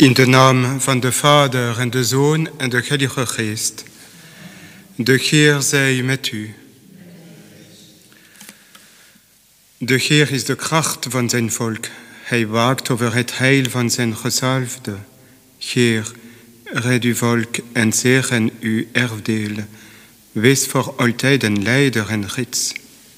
In de naam van de Vader en de Zoon en de Heilige Geest. De Heer zij met u. De Heer is de kracht van zijn volk. Hij waakt over het heil van zijn gezalfde. Heer, red uw volk en zegen uw erfdeel. Wees voor altijd een leider en gids.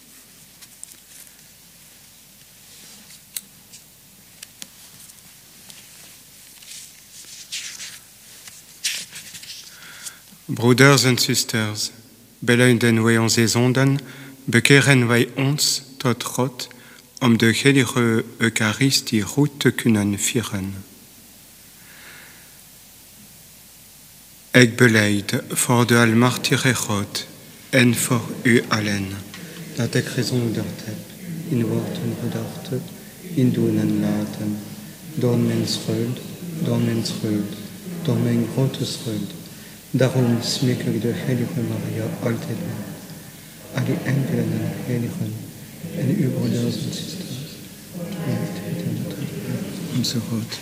Broeders en zusters, belijden wij onze zonden, bekeren wij ons tot God om de heilige Eucharistie goed te kunnen vieren. Ik belijd voor de almachtige God en voor u allen, dat ik gezondigd heb in woord en gedachte, in doen en laten, door mijn schuld, door mijn grote schuld. Daarom smeek ik de heilige Maria altijd aan, alle engelen en heiligen en uw broeders en zusters, onze God.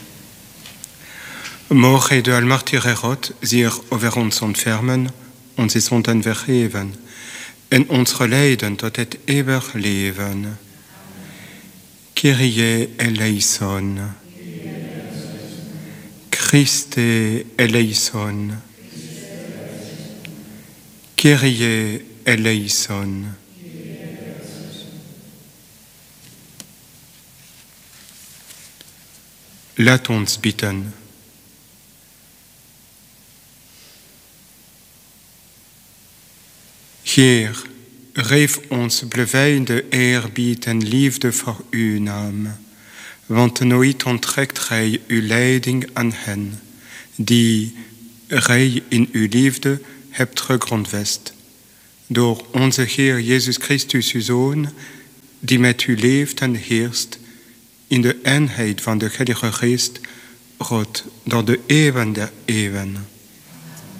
Moge de almachtige God zich over ons ontfermen, onze zonden vergeven en ons geleiden tot het eeuwig leven. Kyrie eleison. Christe eleison. Kyrie eleison. Laat ons bidden. Heer, geef ons blijvende eerbied en liefde voor uw naam, want nooit onttrekt gij uw leiding aan hen, die gij in uw liefde hebt gegrondvest. Door onze Heer Jezus Christus, uw Zoon, die met u leeft en heerst, in de eenheid van de Heilige Geest, God, door de eeuwen der eeuwen.